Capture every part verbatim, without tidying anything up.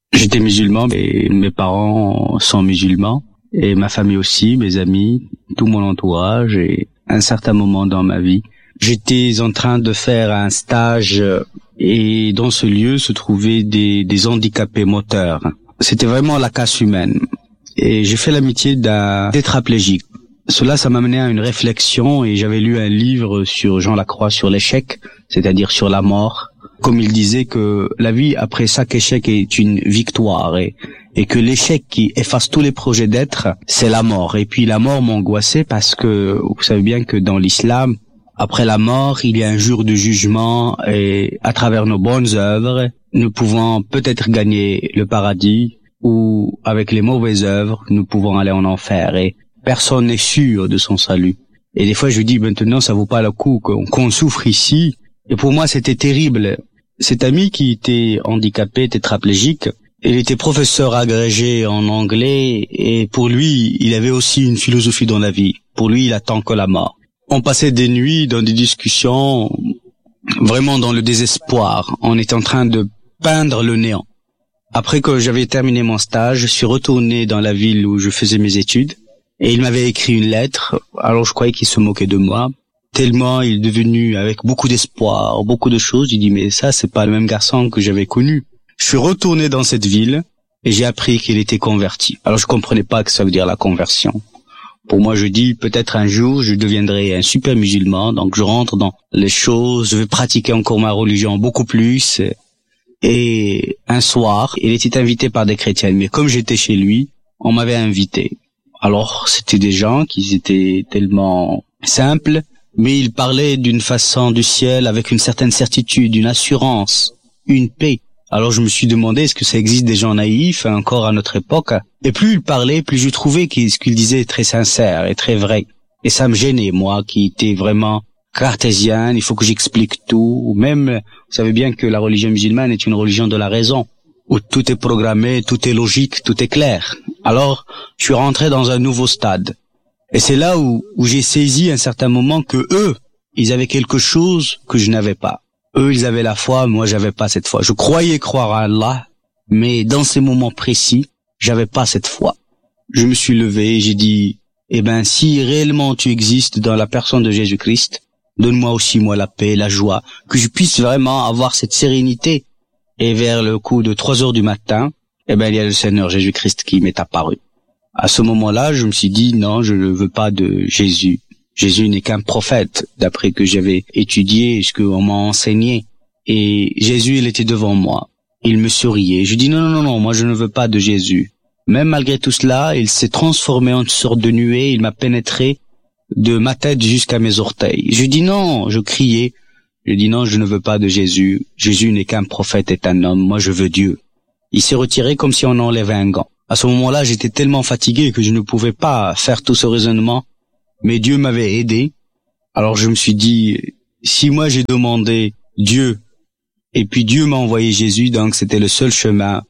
J'étais musulman et mes parents sont musulmans et ma famille aussi, mes amis, tout mon entourage et à un certain moment dans ma vie, j'étais en train de faire un stage et dans ce lieu se trouvaient des, des handicapés moteurs. C'était vraiment la casse humaine et j'ai fait l'amitié d'un tétraplégique. Cela, ça m'a mené à une réflexion et j'avais lu un livre sur Jean Lacroix sur l'échec, c'est-à-dire sur la mort. Comme il disait que la vie après chaque échec est une victoire et, et que l'échec qui efface tous les projets d'être, c'est la mort. Et puis la mort m'angoissait parce que vous savez bien que dans l'islam, après la mort, il y a un jour de jugement et à travers nos bonnes œuvres, nous pouvons peut-être gagner le paradis ou avec les mauvaises œuvres, nous pouvons aller en enfer et personne n'est sûr de son salut. Et des fois je dis maintenant ça vaut pas le coup qu'on, qu'on souffre ici. Et pour moi c'était terrible. Cet ami qui était handicapé, tétraplégique, il était professeur agrégé en anglais et pour lui, il avait aussi une philosophie dans la vie. Pour lui, il attend que la mort. On passait des nuits dans des discussions, vraiment dans le désespoir. On était en train de peindre le néant. Après que j'avais terminé mon stage, je suis retourné dans la ville où je faisais mes études et il m'avait écrit une lettre. Alors je croyais qu'il se moquait de moi. Tellement il est devenu avec beaucoup d'espoir, beaucoup de choses. Il dit mais ça c'est pas le même garçon que j'avais connu. Je suis retourné dans cette ville et j'ai appris qu'il était converti. Alors je comprenais pas que ça veut dire la conversion. Pour moi je dis peut-être un jour je deviendrai un super musulman. Donc je rentre dans les choses, je vais pratiquer encore ma religion beaucoup plus. Et un soir il était invité par des chrétiens. Mais comme j'étais chez lui, on m'avait invité. Alors c'était des gens qui étaient tellement simples. Mais il parlait d'une façon du ciel avec une certaine certitude, une assurance, une paix. Alors je me suis demandé est-ce que ça existe des gens naïfs encore à notre époque. Et plus il parlait, plus je trouvais que ce qu'il disait très sincère et très vrai. Et ça me gênait, moi qui étais vraiment cartésien, il faut que j'explique tout. Même, vous savez bien que la religion musulmane est une religion de la raison, où tout est programmé, tout est logique, tout est clair. Alors je suis rentré dans un nouveau stade. Et c'est là où, où j'ai saisi à un certain moment que eux, ils avaient quelque chose que je n'avais pas. Eux, ils avaient la foi, moi j'avais pas cette foi. Je croyais croire à Allah, mais dans ces moments précis, j'avais pas cette foi. Je me suis levé et j'ai dit, eh ben, si réellement tu existes dans la personne de Jésus-Christ, donne-moi aussi moi la paix, la joie, que je puisse vraiment avoir cette sérénité. Et vers le coup de trois heures du matin, eh ben, il y a le Seigneur Jésus-Christ qui m'est apparu. À ce moment-là, je me suis dit, non, je ne veux pas de Jésus. Jésus n'est qu'un prophète, d'après que j'avais étudié, ce qu'on m'a enseigné. Et Jésus, il était devant moi. Il me souriait. Je dis, non, non, non, non, moi je ne veux pas de Jésus. Même malgré tout cela, il s'est transformé en une sorte de nuée, il m'a pénétré de ma tête jusqu'à mes orteils. Je dis non, je criais. Je dis non, je ne veux pas de Jésus. Jésus n'est qu'un prophète et un homme, moi je veux Dieu. Il s'est retiré comme si on enlevait un gant. À ce moment-là, j'étais tellement fatigué que je ne pouvais pas faire tout ce raisonnement, mais Dieu m'avait aidé. Alors je me suis dit, si moi j'ai demandé Dieu, et puis Dieu m'a envoyé Jésus, donc c'était le seul chemin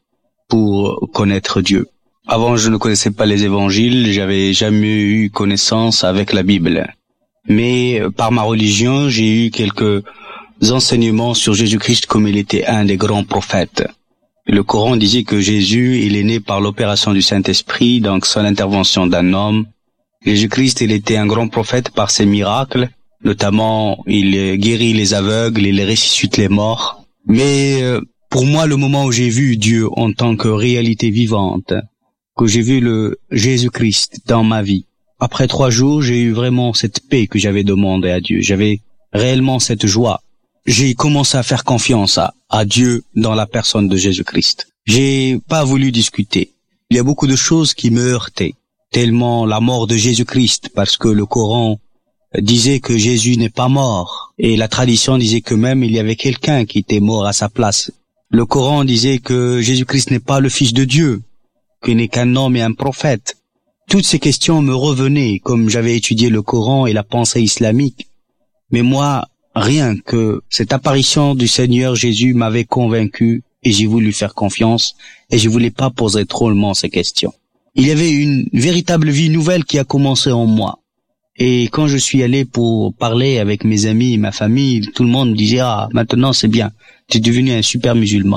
pour connaître Dieu. Avant, je ne connaissais pas les évangiles, j'avais jamais eu connaissance avec la Bible. Mais par ma religion, j'ai eu quelques enseignements sur Jésus-Christ comme il était un des grands prophètes. Le Coran disait que Jésus, il est né par l'opération du Saint-Esprit, donc sans l'intervention d'un homme. Jésus-Christ, il était un grand prophète par ses miracles, notamment il guérit les aveugles, il ressuscite les morts. Mais euh, pour moi, le moment où j'ai vu Dieu en tant que réalité vivante, que j'ai vu le Jésus-Christ dans ma vie, après trois jours, j'ai eu vraiment cette paix que j'avais demandé à Dieu. J'avais réellement cette joie. J'ai commencé à faire confiance à, à Dieu dans la personne de Jésus-Christ. J'ai pas voulu discuter. Il y a beaucoup de choses qui me heurtaient, tellement la mort de Jésus-Christ, parce que le Coran disait que Jésus n'est pas mort, et la tradition disait que même il y avait quelqu'un qui était mort à sa place. Le Coran disait que Jésus-Christ n'est pas le Fils de Dieu, qu'il n'est qu'un homme et un prophète. Toutes ces questions me revenaient, comme j'avais étudié le Coran et la pensée islamique. Mais moi, rien que cette apparition du Seigneur Jésus m'avait convaincu et j'ai voulu faire confiance et je voulais pas poser trop longuement ces questions. Il y avait une véritable vie nouvelle qui a commencé en moi. Et quand je suis allé pour parler avec mes amis et ma famille, tout le monde me disait « Ah, maintenant c'est bien, tu es devenu un super musulman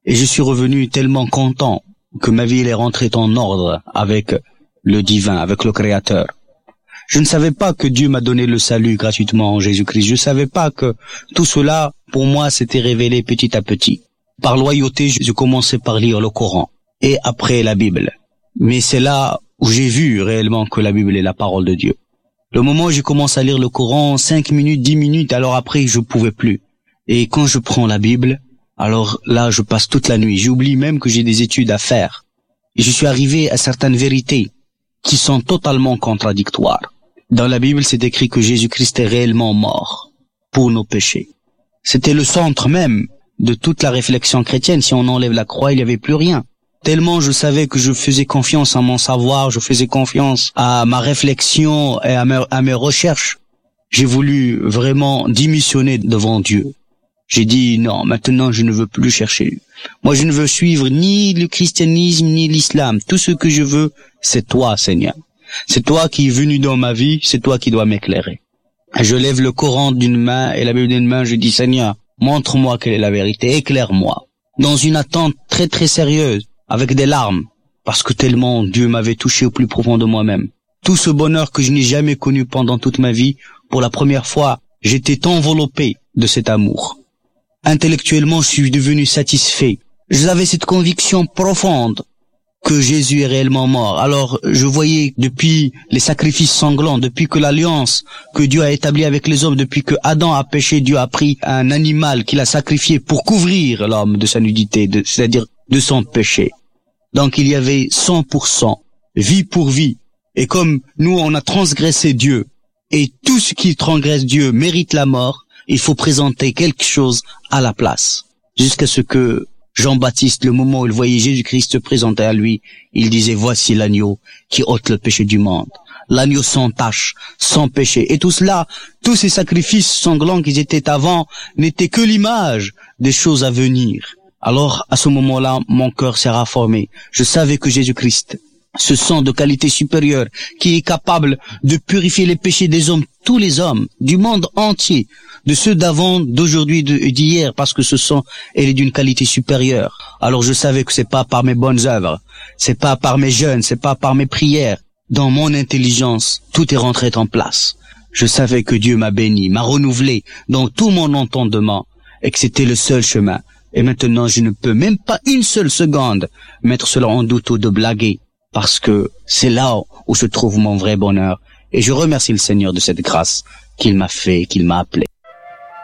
Et je suis revenu tellement content que ma vie elle est rentrée en ordre avec le divin, avec le Créateur. Je ne savais pas que Dieu m'a donné le salut gratuitement en Jésus-Christ. Je ne savais pas que tout cela, pour moi, s'était révélé petit à petit. Par loyauté, je commençais par lire le Coran et après la Bible. Mais c'est là où j'ai vu réellement que la Bible est la parole de Dieu. Le moment où j'ai commencé à lire le Coran, cinq minutes, dix minutes, alors après, je pouvais plus. Et quand je prends la Bible, alors là, je passe toute la nuit. J'oublie même que j'ai des études à faire. Et je suis arrivé à certaines vérités qui sont totalement contradictoires. Dans la Bible, c'est écrit que Jésus-Christ est réellement mort pour nos péchés. C'était le centre même de toute la réflexion chrétienne. Si on enlève la croix, il n'y avait plus rien. Tellement je savais que je faisais confiance à mon savoir, je faisais confiance à ma réflexion et à mes, à mes recherches. J'ai voulu vraiment démissionner devant Dieu. J'ai dit non, maintenant je ne veux plus chercher. Moi je ne veux suivre ni le christianisme ni l'islam. Tout ce que je veux, c'est toi, Seigneur. C'est toi qui es venu dans ma vie, c'est toi qui dois m'éclairer. Je lève le Coran d'une main et la Bible d'une main, je dis Seigneur, montre-moi quelle est la vérité, éclaire-moi. Dans une attente très très sérieuse, avec des larmes, parce que tellement Dieu m'avait touché au plus profond de moi-même. Tout ce bonheur que je n'ai jamais connu pendant toute ma vie, pour la première fois, j'étais enveloppé de cet amour. Intellectuellement, je suis devenu satisfait. J'avais cette conviction profonde que Jésus est réellement mort. Alors, je voyais depuis les sacrifices sanglants, depuis que l'alliance que Dieu a établie avec les hommes, depuis que Adam a péché, Dieu a pris un animal qu'il a sacrifié pour couvrir l'homme de sa nudité, de, c'est-à-dire de son péché. Donc, il y avait cent pour cent, vie pour vie. Et comme nous, on a transgressé Dieu, et tout ce qui transgresse Dieu mérite la mort, il faut présenter quelque chose à la place. Jusqu'à ce que Jean-Baptiste, le moment où il voyait Jésus-Christ se présenter à lui, il disait, voici l'agneau qui ôte le péché du monde. L'agneau sans tache, sans péché. Et tout cela, tous ces sacrifices sanglants qui étaient avant, n'étaient que l'image des choses à venir. Alors, à ce moment-là, mon cœur s'est rafformé. Je savais que Jésus-Christ, ce sang de qualité supérieure, qui est capable de purifier les péchés des hommes, tous les hommes, du monde entier, de ceux d'avant, d'aujourd'hui et d'hier, parce que ce sang, elle est d'une qualité supérieure. Alors je savais que c'est pas par mes bonnes œuvres, c'est pas par mes jeûnes, c'est pas par mes prières. Dans mon intelligence, tout est rentré en place. Je savais que Dieu m'a béni, m'a renouvelé dans tout mon entendement, et que c'était le seul chemin. Et maintenant, je ne peux même pas une seule seconde mettre cela en doute ou de blaguer, parce que c'est là où se trouve mon vrai bonheur. Et je remercie le Seigneur de cette grâce qu'il m'a fait, qu'il m'a appelé.